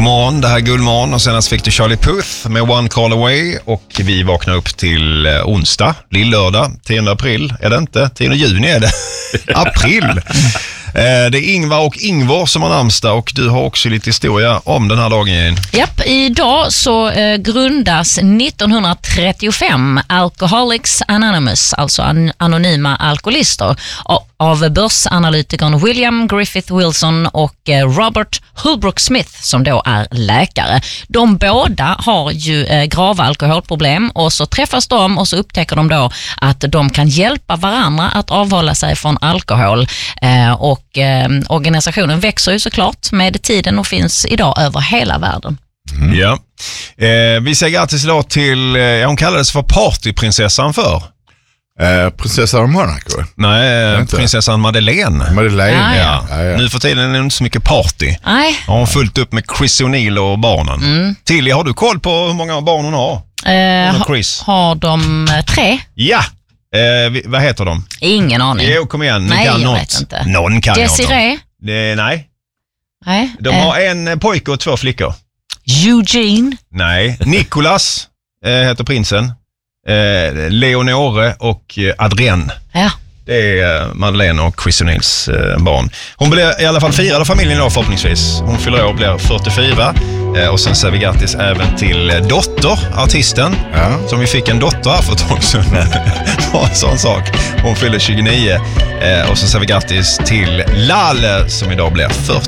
morgon, det här är Guldmorgon och senast fick du Charlie Puth med One Call Away och vi vaknar upp till onsdag, lillördag, 10 april. Är det inte? 10 juni är det. April. Det är Ingvar och Ingvar som har namnsdag och du har också lite historia om den här dagen. Japp, idag så grundas 1935 Alcoholics Anonymous, alltså anonyma alkoholister, av börsanalytikern William Griffith Wilson och Robert Holbrook Smith som då är läkare. De båda har ju grava alkoholproblem och så träffas de och så upptäcker de då att de kan hjälpa varandra att avhålla sig från alkohol och organisationen växer ju såklart med tiden och finns idag över hela världen. Mm. Ja. Vi säger grattis idag till, hon kallades för partyprinsessan för. Prinsessan Monaco? Nej, prinsessan Madeleine. Ja. Nu för tiden är det inte så mycket party. Nej. Har hon fullt upp med Chris O'Neill och barnen. Tilly, har du koll på hur många barn hon har? Chris. Har de 3? Ja. Vad heter de? Ingen aning. Jo, kom igen. Nej, kan jag något. vet inte. Någon kan Desiree? Nej. Nej. De har en pojke och 2 flickor. Eugene? Nej. Nicholas heter prinsen. Leonore och Adrienne. Ja. Det är Madeleine och Chris O'Neills barn. Hon blir i alla fall firad familjen då förhoppningsvis. Hon fyller år och blir 44. Och sen säger vi grattis även till Dotter, artisten. Ja. Som vi fick en dotter här för ett tag sedan. Det var en sån sak. Hon fyller 29. Och sen säger vi grattis till Lale som idag blir 40.